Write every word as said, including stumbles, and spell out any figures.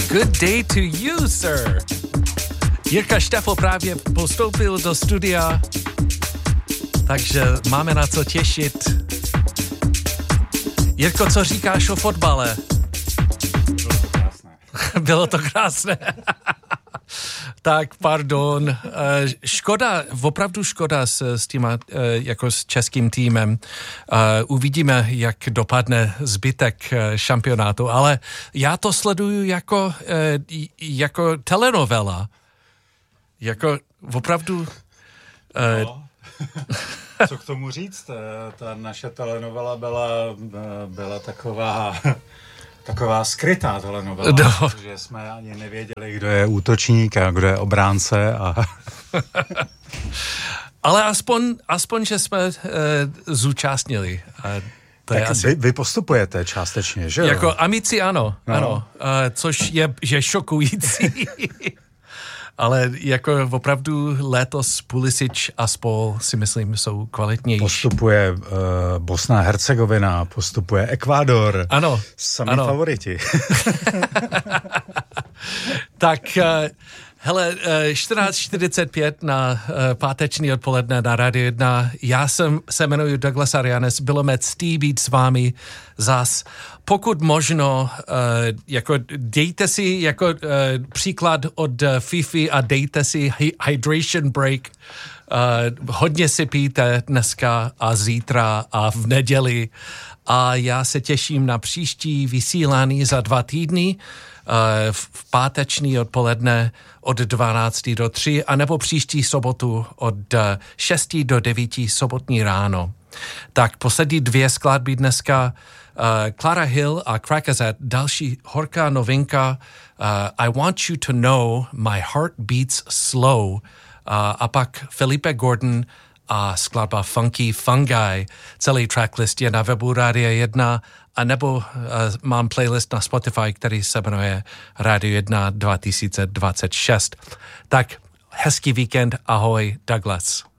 Good day to you, sir. Jirka Štefl právě postoupil do studia, takže máme na co těšit. Jirko, co říkáš o fotbale? Bylo to krásné. Bylo to krásné. Tak, pardon. Škoda, opravdu škoda s, s tím, jako s českým týmem. Uvidíme, jak dopadne zbytek šampionátu, ale já to sleduju jako, jako telenovela. Jako opravdu... No. Co k tomu říct? Ta naše telenovela byla, byla taková... Taková skrytá telenovela, no. Protože jsme ani nevěděli, kdo je útočník a kdo je obránce. A... Ale aspoň, aspoň, že jsme e, zúčastnili. A to tak je asi... vy, vy postupujete částečně, že jo? Jako amici ano, no. ano. E, což je, je šokující. Ale jako opravdu letos Pulisic a spol si myslím jsou kvalitnější. Postupuje uh, Bosna a Hercegovina, postupuje Ekvádor. Ano. Sami ano. favoriti. Tak, uh, hele, uh, čtrnáct čtyřicet pět na uh, páteční odpoledne na Radio jedna. Já jsem, se jmenuji Douglas Arianes, bylo mě ctí být s vámi zas. Pokud možno, uh, jako dejte si jako uh, příklad od uh, FIFA a dejte si hy- hydration break. Uh, hodně si pijte dneska a zítra a v neděli a já se těším na příští vysílání za dva týdny uh, v páteční odpoledne od dvanácti do tří a nebo příští sobotu od uh, šesti do devíti sobotní ráno. Tak poslední dvě skladby dneska uh, Clara Hill a Crackazet, další horká novinka uh, I Want You to Know My Heart Beats Slow uh, a pak Felipe Gordon a skladba Funky Fungi. Celý tracklist je na webu Rádia jedna a nebo uh, mám playlist na Spotify, který se jmenuje Radio jedna dva tisíce dvacet šest. Tak hezký víkend, ahoj Douglas.